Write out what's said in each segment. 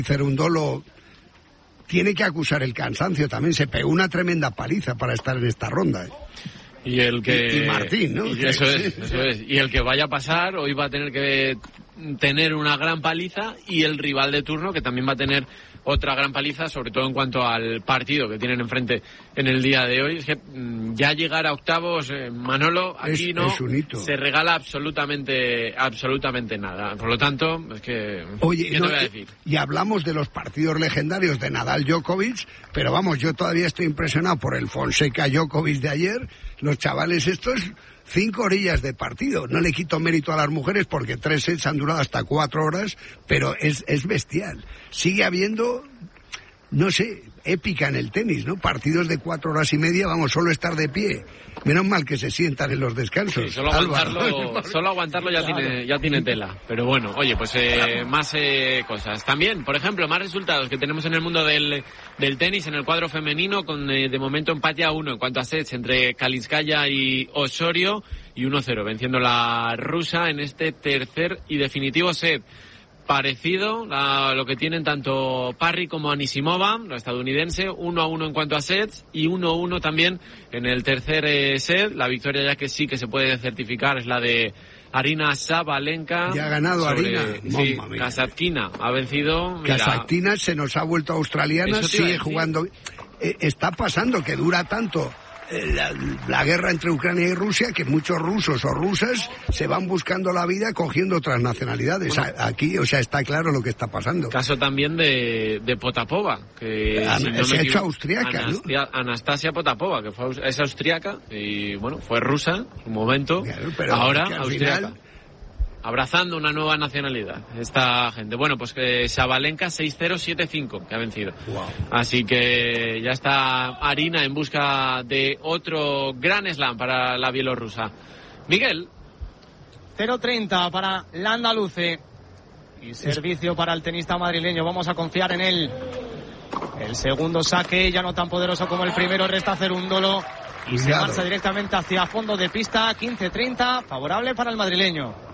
Cerundolo tiene que acusar el cansancio también. Se pegó una tremenda paliza para estar en esta ronda. Y el que... Y Martín, ¿no? Y eso es. Y el que vaya a pasar hoy va a tener que tener una gran paliza, y el rival de turno que también va a tener otra gran paliza, sobre todo en cuanto al partido que tienen enfrente en el día de hoy. Es que ya llegar a octavos, Manolo, aquí no se regala absolutamente nada. Por lo tanto, es que... Oye, ¿qué te voy a decir? Y hablamos de los partidos legendarios de Nadal-Djokovic, pero vamos, yo todavía estoy impresionado por el Fonseca-Djokovic de ayer. Los chavales estos, 5 orillas de partido. No le quito mérito a las mujeres porque 3 sets han durado hasta 4 horas, pero es bestial. Sigue habiendo, no sé, épica en el tenis, ¿no? Partidos de 4 horas y media, vamos, solo estar de pie. Menos mal que se sientan en los descansos. Sí, solo aguantarlo ya tiene tela. Pero bueno, oye, pues más cosas. También, por ejemplo, más resultados que tenemos en el mundo del tenis, en el cuadro femenino, con de momento empate a 1 en cuanto a sets entre Kalinskaya y Osorio, y 1-0 venciendo la rusa en este tercer y definitivo set. Parecido a lo que tienen tanto Parry como Anisimova, la estadounidense, 1-1 en cuanto a sets, y 1-1 también en el tercer set. La victoria ya que sí que se puede certificar es la de Aryna Sabalenka. Ya ha ganado Aryna. Sí, Kasatkina ha vencido. Kasatkina se nos ha vuelto australiana, sigue jugando. Está pasando que dura tanto la guerra entre Ucrania y Rusia, que muchos rusos o rusas se van buscando la vida cogiendo otras nacionalidades. Bueno, aquí, o sea, está claro lo que está pasando. Caso también de Potapova, que se ha hecho austriaca, ¿no? Anastasia Potapova, que es austriaca y bueno, fue rusa en un momento, claro, pero ahora austriaca. Abrazando una nueva nacionalidad esta gente. Bueno, pues que Sabalenka 6-0, 7-5 que ha vencido. Wow. Así que ya está Aryna en busca de otro gran slam para la bielorrusa. Miguel. 0-30 para la andaluce. Y servicio para el tenista madrileño. Vamos a confiar en él. El segundo saque, ya no tan poderoso como el primero, resta Cerundolo. Y se marcha directamente hacia fondo de pista. 15-30, favorable para el madrileño.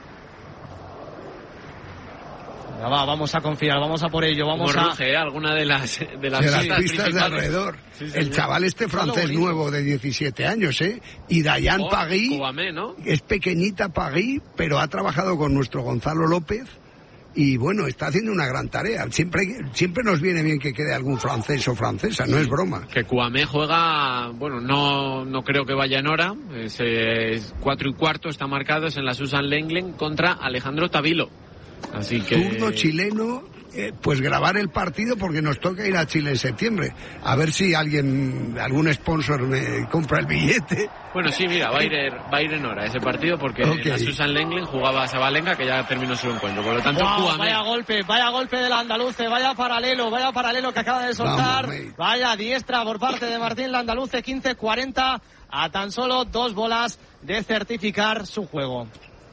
Vamos a confiar, vamos a por ello, vamos a... Ruge, alguna de las pistas de alrededor. Sí, el chaval francés nuevo de 17 años, y Diane Pagui, ¿no? Es pequeñita Pagui, pero ha trabajado con nuestro Gonzalo López y bueno, está haciendo una gran tarea. Siempre nos viene bien que quede algún francés o francesa, no es broma. Que Kouamé juega, bueno, no creo que vaya en hora, es 4:15, está marcado, es en la Susan Lenglen contra Alejandro Tavilo. Así que... Turno chileno, pues grabar el partido porque nos toca ir a Chile en septiembre. A ver si algún sponsor me compra el billete. Bueno, sí, mira, va a ir en hora ese partido porque la Susan Lenglen jugaba a Sabalenka, que ya terminó su encuentro. Por lo tanto, vaya golpe del andaluce, vaya paralelo que acaba de soltar. Vaya diestra por parte de Martín Landaluce, 15-40, a tan solo 2 bolas de certificar su juego.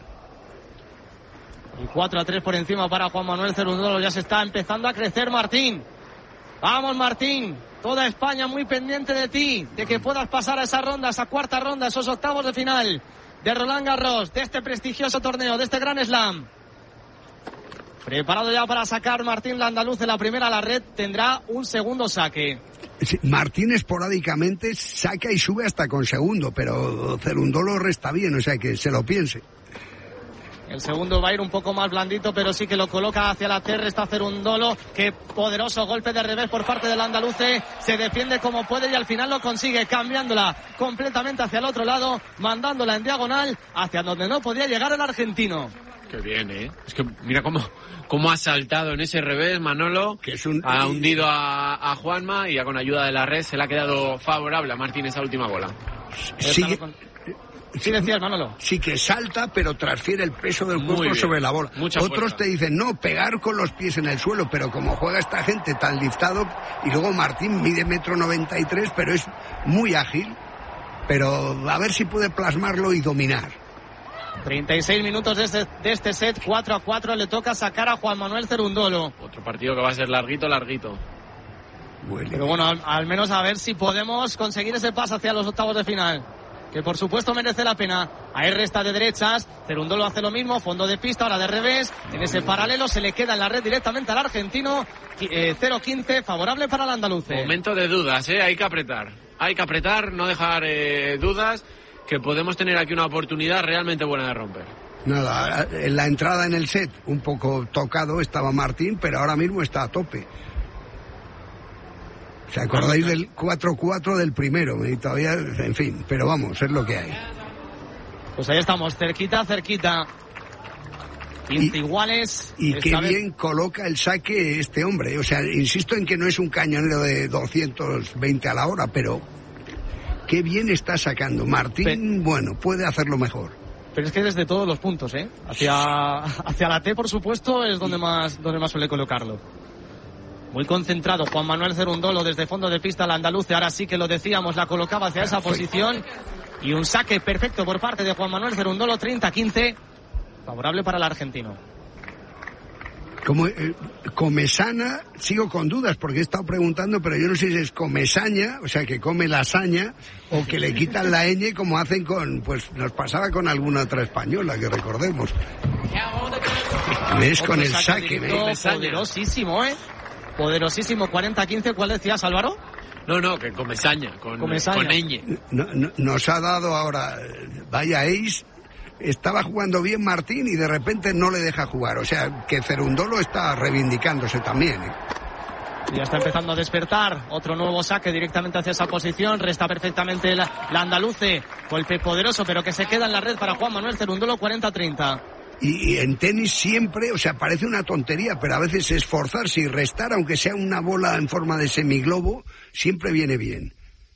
Y 4-3 por encima para Juan Manuel Cerundolo. Ya se está empezando a crecer Martín. Vamos Martín, toda España muy pendiente de ti, de que puedas pasar a esa ronda, esa cuarta ronda, esos octavos de final de Roland Garros, de este prestigioso torneo, de este Grand Slam. Preparado ya para sacar Martín Landaluce la primera a la red, tendrá un segundo saque. Sí, Martín esporádicamente saca y sube hasta con segundo, pero Cerundolo resta bien, o sea que se lo piense. El segundo va a ir un poco más blandito, pero sí que lo coloca hacia la terra. Está Cerundolo. Qué poderoso golpe de revés por parte del andaluce. Se defiende como puede y al final lo consigue, cambiándola completamente hacia el otro lado, mandándola en diagonal hacia donde no podía llegar el argentino. Qué bien, Es que mira cómo ha saltado en ese revés Manolo, que ha hundido a Juanma y ya con ayuda de la red se le ha quedado favorable a Martín esa última bola. Sí, decías, Manolo. Sí que salta, pero transfiere el peso del cuerpo sobre la bola. Otros te dicen, no, pegar con los pies en el suelo, pero como juega esta gente tan liftado, y luego Martín mide 1,93 m, pero es muy ágil, pero a ver si puede plasmarlo y dominar. 36 minutos de este set, 4-4, le toca sacar a Juan Manuel Cerundolo. Otro partido que va a ser larguito. Pero bueno, al menos a ver si podemos conseguir ese pase hacia los octavos de final. que por supuesto merece la pena. Ahí resta de derechas, Cerúndolo hace lo mismo, fondo de pista, ahora de revés, en ese paralelo se le queda en la red directamente al argentino. 0-15, favorable para el andaluz. Momento de dudas, hay que apretar, no dejar dudas, que podemos tener aquí una oportunidad realmente buena de romper. Nada, en la entrada en el set un poco tocado estaba Martín, pero ahora mismo está a tope. ¿Se acordáis del 4-4 del primero? Y todavía, en fin, pero vamos, es lo que hay. Pues ahí estamos, cerquita. 15 iguales. Y qué bien coloca el saque este hombre. O sea, insisto en que no es un cañonero de 220 a la hora, pero qué bien está sacando. Martín, bueno, puede hacerlo mejor. Pero es que desde todos los puntos, hacia la T, por supuesto, es donde más suele colocarlo. Muy concentrado Juan Manuel Cerúndolo desde fondo de pista al andaluz. Ahora sí que lo decíamos, la colocaba hacia esa posición. Y un saque perfecto por parte de Juan Manuel Cerúndolo, 30-15. Favorable para el argentino. Como Comesana, sigo con dudas porque he estado preguntando, pero yo no sé si es Comesaña, o sea, que come lasaña, o que le quitan la ñ como hacen pues nos pasaba con alguna otra española, que recordemos. Es con el saque. Poderosísimo, Poderosísimo, 40-15. ¿Cuál decías, Álvaro? No, que Comesaña, con ñ. Nos ha dado ahora, vaya ace. Estaba jugando bien Martín y de repente no le deja jugar. O sea, que Cerúndolo está reivindicándose también. Ya está empezando a despertar. Otro nuevo saque directamente hacia esa posición. Resta perfectamente la andaluce. Golpe poderoso, pero que se queda en la red para Juan Manuel Cerúndolo, 40-30. Y en tenis siempre, o sea, parece una tontería, pero a veces esforzarse y restar, aunque sea una bola en forma de semiglobo, siempre viene bien.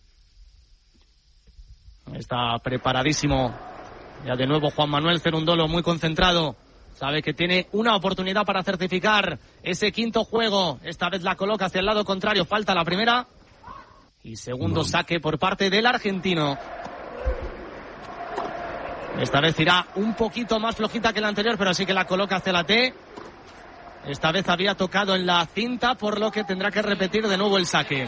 Está preparadísimo. Ya de nuevo Juan Manuel Cerúndolo, muy concentrado. Sabe que tiene una oportunidad para certificar ese quinto juego. Esta vez la coloca hacia el lado contrario. Falta la primera. Y segundo saque por parte del argentino. Esta vez irá un poquito más flojita que la anterior, pero sí que la coloca hacia la T. Esta vez había tocado en la cinta, por lo que tendrá que repetir de nuevo el saque.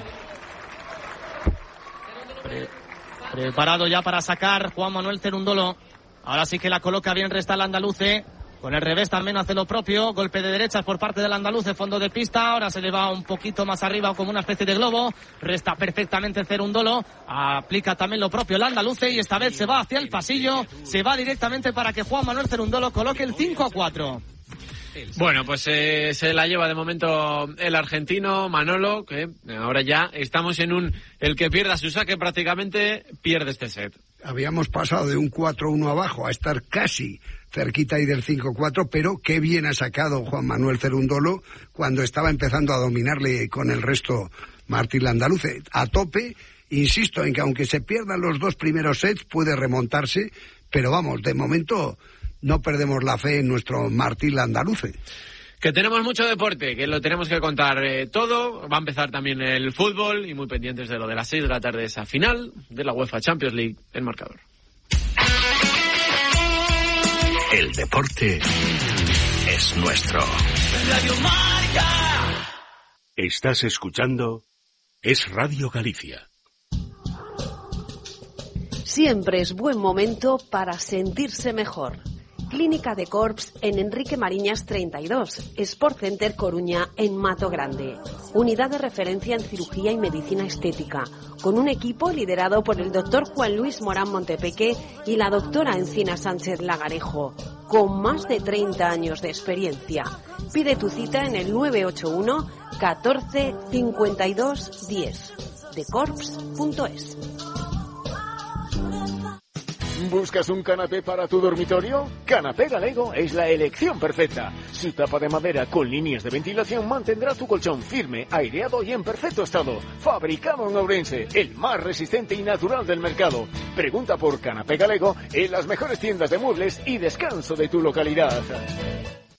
Preparado ya para sacar Juan Manuel Cerúndolo. Ahora sí que la coloca bien, resta el andaluce. Con el revés también hace lo propio. Golpe de derechas por parte del andaluce, fondo de pista. Ahora se le va un poquito más arriba como una especie de globo. Resta perfectamente Cerúndolo. Aplica también lo propio el andaluce y esta vez se va hacia el pasillo. Se va directamente para que Juan Manuel Cerúndolo coloque el 5-4. Bueno, pues se la lleva de momento el argentino Manolo, que ahora ya estamos en el que pierda su saque prácticamente pierde este set. Habíamos pasado de un 4-1 abajo a estar casi cerquita ahí del 5-4, pero qué bien ha sacado Juan Manuel Cerúndolo cuando estaba empezando a dominarle con el resto Martín Landaluce. A tope, insisto en que aunque se pierdan los dos primeros sets puede remontarse, pero vamos, de momento no perdemos la fe en nuestro Martín Landaluce. Que tenemos mucho deporte, que lo tenemos que contar todo. Va a empezar también el fútbol y muy pendientes de lo de las 6 de la tarde, esa final de la UEFA Champions League, el marcador. El deporte es nuestro. Radio Marca. Estás escuchando Es Radio Galicia. Siempre es buen momento para sentirse mejor. Clínica de Corps en Enrique Mariñas 32, Sport Center Coruña en Mato Grande. Unidad de referencia en cirugía y medicina estética, con un equipo liderado por el doctor Juan Luis Morán Montepeque y la doctora Encina Sánchez Lagarejo, con más de 30 años de experiencia. Pide tu cita en el 981 14 52 10, decorps.es. ¿Buscas un canapé para tu dormitorio? Canapé Galego es la elección perfecta. Su tapa de madera con líneas de ventilación mantendrá tu colchón firme, aireado y en perfecto estado. Fabricado en Ourense, el más resistente y natural del mercado. Pregunta por Canapé Galego en las mejores tiendas de muebles y descanso de tu localidad.